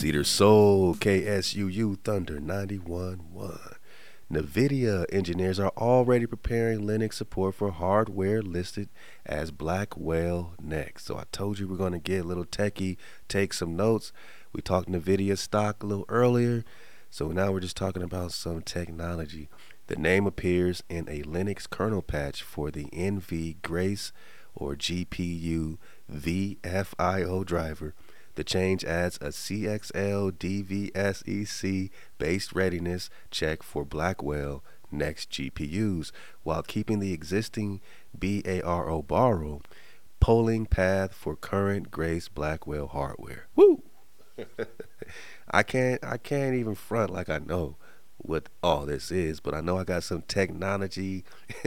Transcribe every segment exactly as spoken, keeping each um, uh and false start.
Cedar Soul, K S U U Thunder ninety-one point one. NVIDIA engineers are already preparing Linux support for hardware listed as Blackwell next. So I told you we're going to get a little techie, take some notes. We talked NVIDIA stock a little earlier, so now we're just talking about some technology. The name appears in a Linux kernel patch for the N V Grace or G P U V F I O driver. The change adds a C X L D V S E C based readiness check for Blackwell next G P Us, while keeping the existing BARO borrow polling path for current Grace Blackwell hardware. Woo! I can't I can't even front like I know what all this is, but I know I got some technology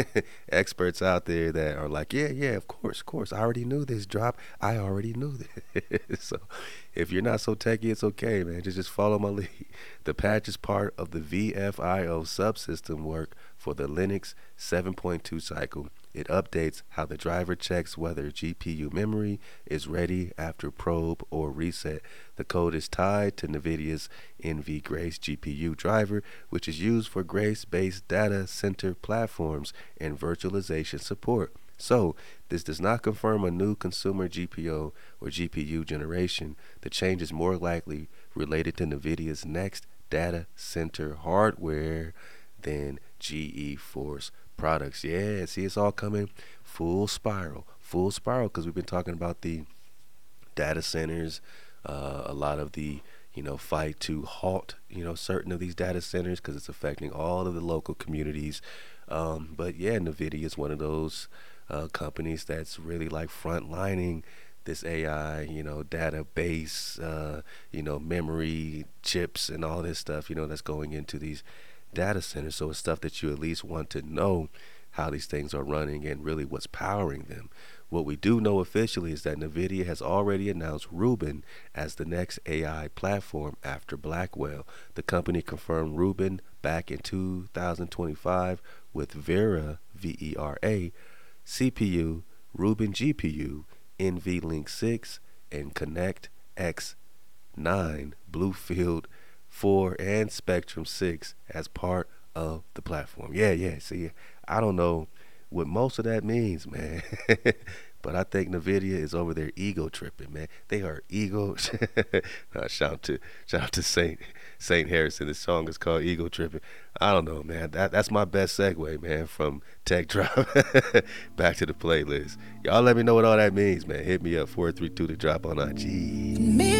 experts out there that are like, yeah, yeah, of course, of course. I already knew this drop. I already knew this. So if you're not so techy, it's okay, man. Just just follow my lead. The patch is part of the V F I O subsystem work for the Linux seven point two cycle. It updates how the driver checks whether G P U memory is ready after probe or reset. The code is tied to NVIDIA's N V Grace G P U driver, which is used for Grace-based data center platforms and virtualization support. So, this does not confirm a new consumer G P U or G P U generation. The change is more likely related to NVIDIA's next data center hardware than GeForce products. Yeah, see, it's all coming full spiral, full spiral, because we've been talking about the data centers, uh, a lot of the, you know, fight to halt, you know, certain of these data centers because it's affecting all of the local communities. Um, but yeah, NVIDIA is one of those uh, companies that's really like frontlining this A I, you know, database, uh, you know, memory chips and all this stuff, you know, that's going into these data centers. So it's stuff that you at least want to know how these things are running and really what's powering them. What we do know officially is that NVIDIA has already announced Rubin as the next A I platform after Blackwell. The company confirmed Rubin back in two thousand twenty-five with Vera, V E R A, C P U, Rubin G P U, NVLink six, and Connect X nine, Bluefield four, and Spectrum six as part of the platform. Yeah, yeah, see, I don't know what most of that means, man. But I think NVIDIA is over there ego tripping, man. They are ego. uh, shout out to shout out to Saint Saint Harrison. This song is called Ego Tripping. I don't know, man. That that's my best segue, man, from Tech Drop back to the playlist. Y'all let me know what all that means, man. Hit me up four three two to drop on I G.